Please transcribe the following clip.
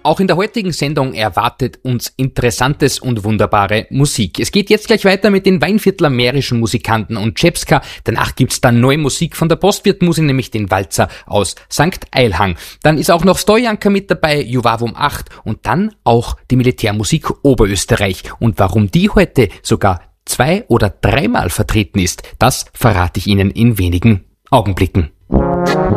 Auch in der heutigen Sendung erwartet uns interessantes und wunderbare Musik. Es geht jetzt gleich weiter mit den Weinviertler mährischen Musikanten und Czepska. Danach gibt's dann neue Musik von der Postwirtmusik, nämlich den Walzer aus St. Eilhang. Dann ist auch noch Stojanka mit dabei, Juvavum 8 und dann auch die Militärmusik Oberösterreich. Und warum die heute sogar 2- oder 3-mal vertreten ist, das verrate ich Ihnen in wenigen Augenblicken.